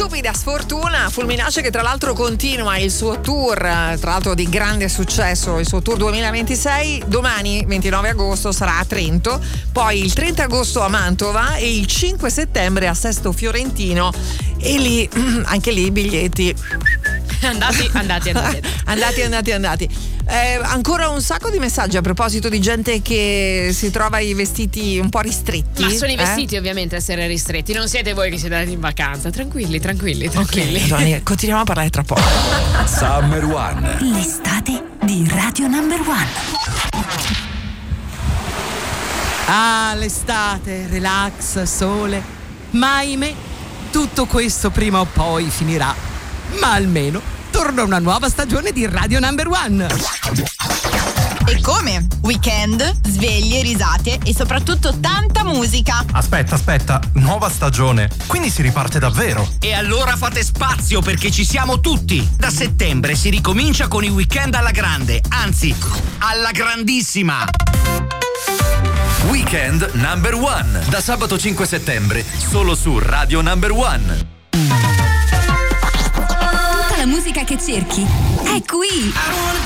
stupida sfortuna. Fulminace, che tra l'altro continua il suo tour, tra l'altro di grande successo, il suo tour 2026. Domani 29 agosto sarà a Trento, poi il 30 agosto a Mantova e il 5 settembre a Sesto Fiorentino, e lì anche lì i biglietti andati. Ancora un sacco di messaggi a proposito di gente che si trova i vestiti un po' ristretti. Ma sono i vestiti ovviamente a essere ristretti, non siete voi che siete andati in vacanza. Tranquilli. Ok, continuiamo a parlare tra poco. Summer One, l'estate di Radio Number One. Ah, l'estate, relax, sole. Ma ahimè, tutto questo prima o poi finirà. Ma almeno torna una nuova stagione di Radio Number One. E come? Weekend, sveglie, risate e soprattutto tanta musica. Aspetta, nuova stagione. Quindi si riparte davvero. E allora fate spazio, perché ci siamo tutti. Da settembre si ricomincia con i weekend alla grande, anzi, alla grandissima. Weekend Number One, da sabato 5 settembre, solo su Radio Number One. Tutta la musica che cerchi è qui.